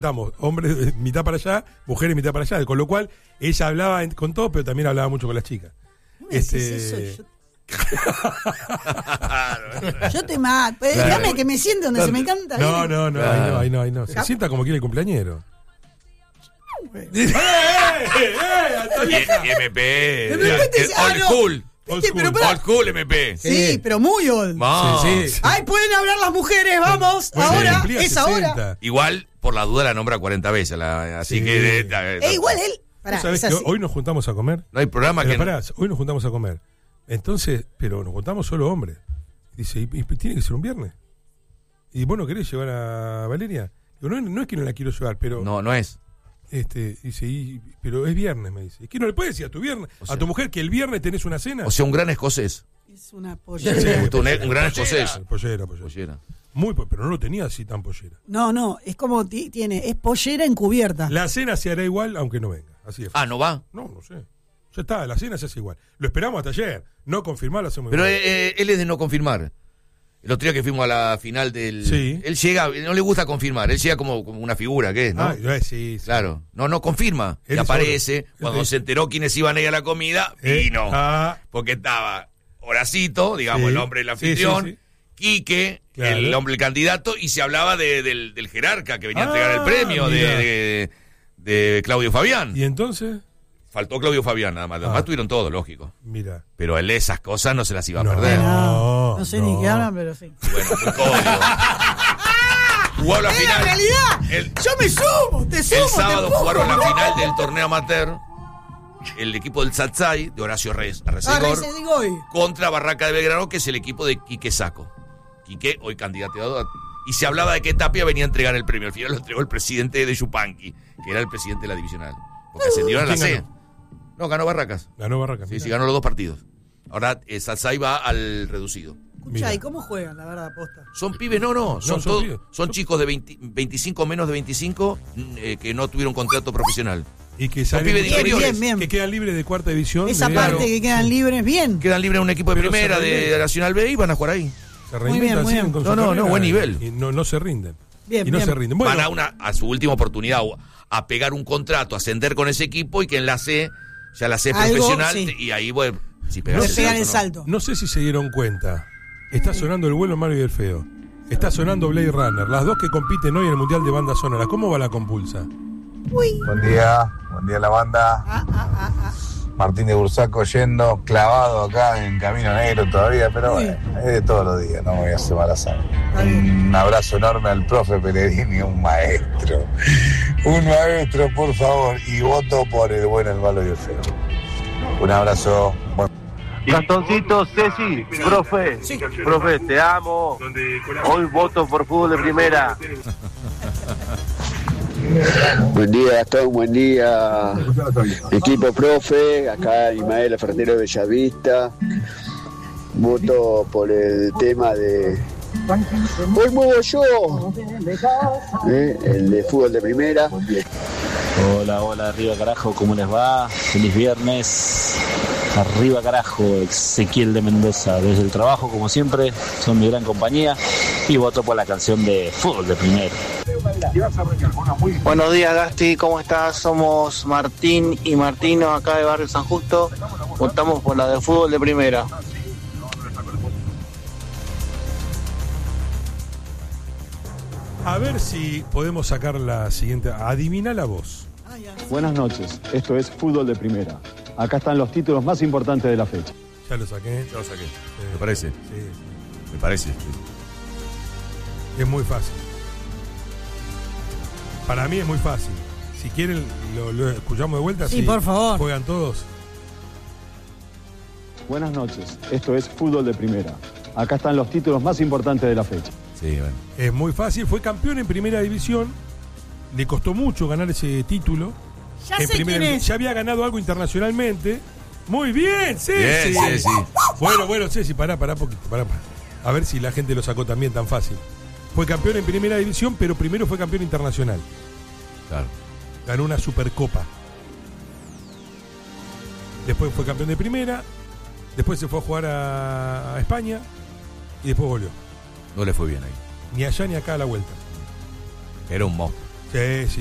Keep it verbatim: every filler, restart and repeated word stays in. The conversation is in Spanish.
Estamos, hombres mitad para allá, mujeres mitad para allá, con lo cual ella hablaba con todos, pero también hablaba mucho con las chicas. Este... Eso, yo... yo te mato, claro. Déjame que me siente donde no, se me canta. No, no, no, claro. ahí no, ahí no, ahí no. Se Cap... sienta como quiere el cumpleañero. ¡Eh, eh, eh! Y M P, old school. Old school, pero para... old school M P. Sí, pero muy old. No. Sí, sí. Ay, pueden hablar las mujeres, vamos. Bueno, ahora, es ahora. Igual, por la duda, la nombra cuarenta veces. La, así sí. que. Eh, eh, eh, igual él. Pará, ¿sabes que hoy nos juntamos a comer? No hay programa pero que. Pará, hoy nos juntamos a comer. Entonces, pero nos juntamos solo hombres. Dice, y, y tiene que ser un viernes. ¿Y vos no querés llevar a Valeria? Digo, no, no es que no la quiero llevar, pero. No, no es. Este, dice, y, pero es viernes, me dice. Es que no le puedes decir a tu viernes, o sea, a tu mujer que el viernes tenés una cena. O sea, un gran escocés. Es una pollera. Sí, un, un, un gran escocés. Pollera, pollera. pollera. Muy, pero no lo tenía así tan pollera. No, no, es como t- tiene, es pollera encubierta. La cena se hará igual aunque no venga. Así es. Ah, ¿no va? No, no sé. Ya está, la cena se hace igual. Lo esperamos hasta ayer. No confirmar, lo hacemos pero igual. Pero eh, él es de no confirmar. El otro día que fuimos a la final del... Sí. Él llega, no le gusta confirmar, él llega como, como una figura, ¿qué es? ¿No? Ah, sí, sí. Claro. No, no confirma. Él y aparece. Solo. Cuando él se enteró quiénes iban a ir a la comida, eh, vino. Ah. Porque estaba Horacito, digamos, sí, el hombre del anfitrión, sí, sí, sí. Quique, claro. el hombre, el candidato, y se hablaba de, del, del jerarca que venía ah, a entregar el premio de, de, de Claudio Fabián. ¿Y entonces? Faltó Claudio Fabián, nada más. Los demás ah. tuvieron todo, lógico. Mira. Pero él esas cosas no se las iba a no, perder. No, no sé no. ni qué hablan, pero sí. Bueno, muy código. Jugó la es final. La realidad. El, Yo me sumo, te sumo. El sábado te jugaron la final del torneo amateur. El equipo del Satsai, de Horacio Reyes Arrecedor, ah, contra Barraca de Belgrano, que es el equipo de Quique Saco. Quique, hoy candidato a... Y se hablaba de que Tapia venía a entregar el premio. Al final lo entregó el presidente de Yupanqui, que era el presidente de la divisional. Porque ascendieron a la C. No, ganó Barracas. Ganó Barracas. Sí, sí, ganó los dos partidos. Ahora eh, Satsai va al reducido. Escucha, ¿y cómo juegan, la verdad, posta? Son pibes, no, no. Son, no, son, todo, son, son chicos de veinte, veinticinco, menos de veinticinco, eh, que no tuvieron contrato profesional. Y que salen, pibes de bien, inferiores. Bien, bien. Que quedan libres de cuarta división. Esa de parte claro. que quedan libres, bien. Quedan libres en un equipo de pero primera de Nacional B y van a jugar ahí. Se reinventan, muy bien, muy bien. No, no, no, buen nivel. Y no, no se rinden. Bien, y no bien. se rinden. Bueno, van a, una, a su última oportunidad a pegar un contrato, a ascender con ese equipo y que en la C, ya la C profesional, sí. y ahí, bueno, si pegan no el, salto, el salto. No. no sé si se dieron cuenta. Está sonando El Bueno, el Malo y el Feo. Está sonando Blade Runner. Las dos que compiten hoy en el Mundial de Banda Sonora. ¿Cómo va la compulsa? Uy. Buen día, buen día la banda. Ah, ah, ah, ah. Martín de Bursaco yendo, clavado acá en Camino Negro todavía, pero bueno, es de todos los días, no me voy a hacer mala sangre. Un abrazo enorme al profe Pellegrini, un maestro. Un maestro, por favor, y voto por El Bueno, el Malo y el Feo. Un abrazo. Bueno. Gastoncito, Ceci, profe, sí. profe, te amo. Hoy voto por fútbol de primera. Buen día, Gastón, buen día, equipo profe, acá Ismael Ferretero de Bellavista. Voto por el tema de hoy muevo yo, ¿eh? El de fútbol de primera. Hola, hola, arriba carajo, ¿cómo les va? Feliz viernes. Arriba carajo, Ezequiel de Mendoza, desde el trabajo como siempre, son mi gran compañía y voto por la canción de fútbol de primera. Buenos días Gasti, ¿cómo estás? Somos Martín y Martino acá de Barrio San Justo, votamos por la de fútbol de primera. A ver si podemos sacar la siguiente, adivina la voz. Buenas noches, esto es Fútbol de Primera. Acá están los títulos más importantes de la fecha. Ya lo saqué. Ya lo saqué. Sí. ¿Me parece? Sí, sí. Me parece. Sí. Es muy fácil. Para mí es muy fácil. Si quieren, lo, lo escuchamos de vuelta. Sí, si por favor. Juegan todos. Buenas noches, esto es Fútbol de Primera. Acá están los títulos más importantes de la fecha. Sí, bueno. Es muy fácil. Fue campeón en primera división. Le costó mucho ganar ese título. Ya en sé primera, quién es. Ya había ganado algo internacionalmente. Muy bien, Ceci. Bien, Ceci. Bueno, bueno, Ceci, pará, pará poquito, pará, pará. A ver si la gente lo sacó también tan fácil. Fue campeón en primera división, pero primero fue campeón internacional. Claro. Ganó una Supercopa. Después fue campeón de primera. Después se fue a jugar a, a España. Y después volvió. No le fue bien ahí. Ni allá ni acá a la vuelta. Era un monstruo. Sí, sí.